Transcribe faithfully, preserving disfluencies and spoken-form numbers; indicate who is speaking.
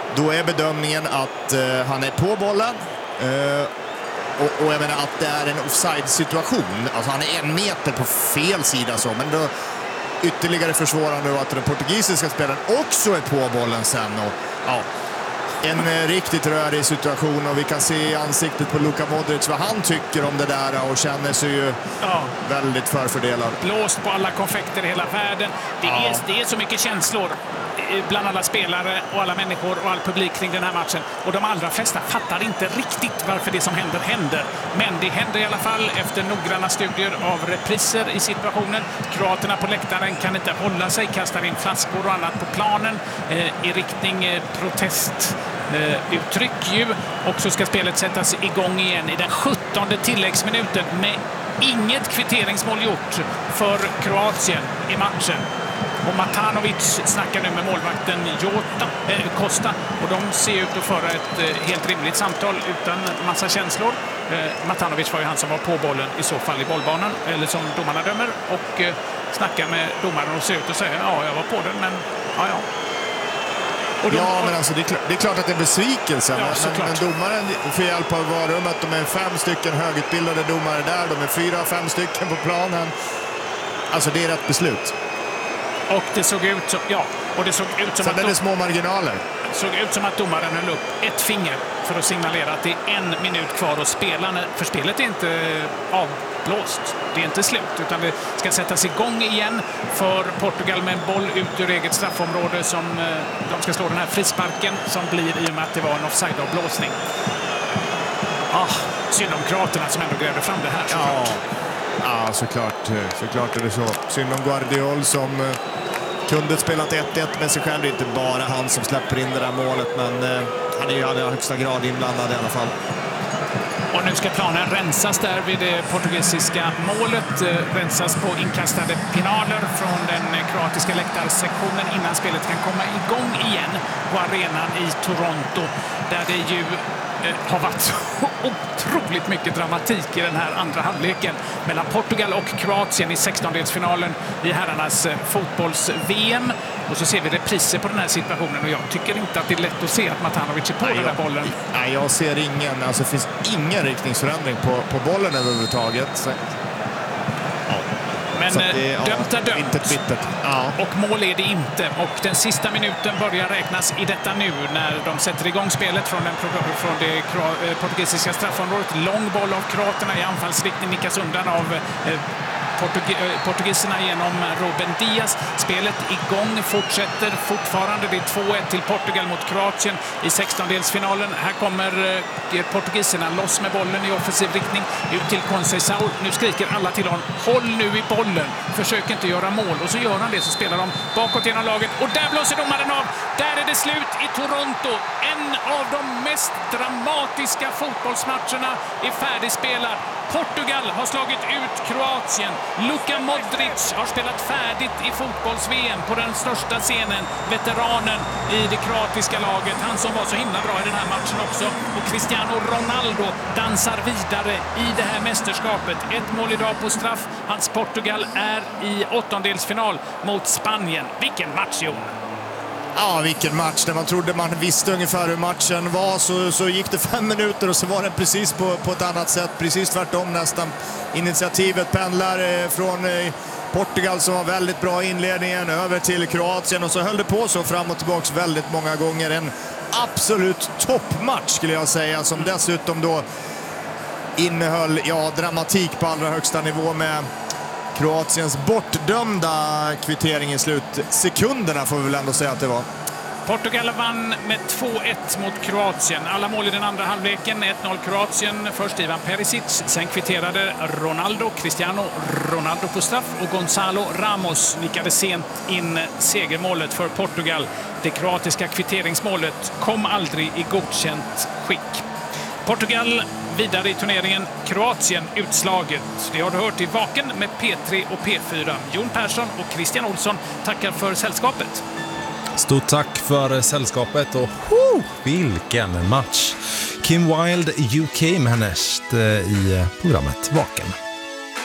Speaker 1: då är bedömningen att uh, han är på bollen. Uh, och, och jag menar att det är en offside-situation. Alltså han är en meter på fel sida så, men då ytterligare försvårande att den portugisiska spelaren också är på bollen sen. Och, ja, en uh, riktigt rörig situation och vi kan se i ansiktet på Luka Modric vad han tycker om det där och känner sig ju ja. väldigt förfördelad.
Speaker 2: Blåst på alla konfekter i hela världen. Det, ja. är, det är så mycket känslor bland alla spelare och alla människor och all publik kring den här matchen. Och de allra flesta fattar inte riktigt varför det som händer händer. Men det händer i alla fall efter noggranna studier av repriser i situationen. Kroaterna på läktaren kan inte hålla sig, kastar in flaskor och annat på planen eh, i riktning eh, protest. Uh, uttryck ju. Och så ska spelet sättas igång igen i den sjuttonde tilläggsminuten med inget kvitteringsmål gjort för Kroatien i matchen. Och Matanovic snackar nu med målvakten Jota, eh, Costa och de ser ut att föra ett eh, helt rimligt samtal utan massa känslor. Eh, Matanovic var ju han som var på bollen i så fall i bollbanan eller som domarna dömer och eh, snackar med domaren och ser ut och säger ja, jag var på den men ja, ja. De,
Speaker 1: ja, men alltså det är, klart, det är klart att det är besvikelse.
Speaker 2: Ja,
Speaker 1: men, men domaren får hjälp av varummet. De är fem stycken högutbildade domare där. De är fyra, fem stycken på planen. Alltså det är rätt beslut.
Speaker 2: Och det såg ut som, ja, och det såg ut som
Speaker 1: Sen
Speaker 2: att
Speaker 1: är det små marginaler.
Speaker 2: såg ut som att domaren höll upp ett finger för att signalera att det är en minut kvar att spela. För spelet är inte avblåst. Det är inte slut, utan det ska sättas igång igen för Portugal med en boll ut ur eget straffområde som de ska slå den här frisparken som blir i och med att det var en offside-avblåsning. Ah, synd om kroaterna som ändå grävde fram det här.
Speaker 1: Ja. Ja, såklart. Såklart är det så. Synd om Guardiol som uh, kunde spelat ett ett med sig själv. Det är inte bara han som släpper in det där målet, men uh, han är ju i högsta grad inblandad i alla fall.
Speaker 2: Och nu ska planen rensas där vid det portugisiska målet. Uh, rensas på inkastade pinaler från den kroatiska läktarsektionen innan spelet kan komma igång igen på arenan i Toronto. Där det ju har varit så otroligt mycket dramatik i den här andra halvleken mellan Portugal och Kroatien i sextondelsfinalen i herrarnas fotbolls-V M. Och så ser vi repriser på den här situationen och jag tycker inte att det är lätt att se att Matanovic är på nej, den där bollen.
Speaker 1: Nej, jag ser ingen, alltså det finns ingen riktningsförändring på, på bollen överhuvudtaget. Så.
Speaker 2: Men det, dömt är dömt.
Speaker 1: Inte bittert. Ja.
Speaker 2: Och mål är det inte. Och den sista minuten börjar räknas i detta nu när de sätter igång spelet från, den, från det portugisiska straffområdet. Lång boll av kroaterna i anfallsriktning nickas undan av eh, Portug- portugiserna genom Ruben Dias. Spelet igång fortsätter fortfarande. Det är två ett till Portugal mot Kroatien i sextondelsfinalen. Här kommer eh, portugiserna loss med bollen i offensiv riktning ut till Conceição. Nu skriker alla till honom: håll nu i bollen, försök inte göra mål. Och så gör han det, så spelar de bakåt genom laget. Och där blåser domaren av. Där är det slut i Toronto. En av de mest dramatiska fotbollsmatcherna är färdigspelad. Portugal har slagit ut Kroatien. Luka Modric har spelat färdigt i fotbolls-V M på den största scenen. Veteranen i det kroatiska laget. Han som var så himla bra i den här matchen också. Och Cristiano Ronaldo dansar vidare i det här mästerskapet. Ett mål idag på straff. Hans Portugal är i åttondelsfinal mot Spanien. Vilken match, Jon!
Speaker 1: Ja, vilken match. När man trodde man visste ungefär hur matchen var så, så gick det fem minuter och så var det precis på, på ett annat sätt. Precis tvärtom nästan. Initiativet pendlar eh, från eh, Portugal som var väldigt bra i inledningen över till Kroatien och så höll det på så fram och tillbaks väldigt många gånger. En absolut toppmatch skulle jag säga, som dessutom då innehöll ja, dramatik på allra högsta nivå med Kroatiens bortdömda kvittering i slutsekunderna, får vi väl ändå säga att det var.
Speaker 2: Portugal vann med två ett mot Kroatien. Alla mål i den andra halvleken. ett noll Kroatien. Först Ivan Perisic. Sen kvitterade Ronaldo, Cristiano Ronaldo på straff. Och Gonzalo Ramos nickade sent in segermålet för Portugal. Det kroatiska kvitteringsmålet kom aldrig i godkänt skick. Portugal vidare i turneringen, Kroatien utslaget. Det har du hört i Vaken med P tre och P fyra. Jon Persson och Christian Olsson tackar för sällskapet.
Speaker 3: Stort tack för sällskapet och oh, vilken match! Kim Wilde U K med härnäst i programmet Vaken.